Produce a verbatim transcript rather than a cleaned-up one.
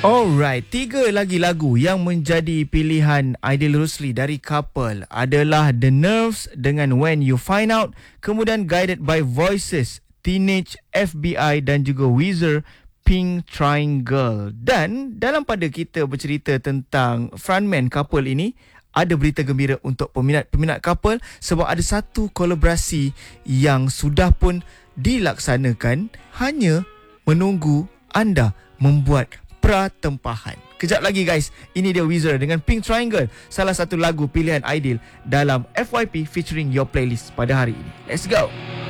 Alright, tiga lagi lagu yang menjadi pilihan Aidil Rusli dari couple adalah The Nerves dengan When You Find Out, kemudian Guided by Voices, Teenage, F B I dan juga Weezer, Pink Triangle. Dan dalam pada kita bercerita tentang frontman couple ini, ada berita gembira untuk peminat-peminat couple sebab ada satu kolaborasi yang sudah pun dilaksanakan, hanya menunggu anda membuat pratempahan. Kejap lagi guys, ini dia Weezer dengan Pink Triangle, salah satu lagu pilihan Aidil dalam F Y P featuring Your Playlist pada hari ini. Let's go!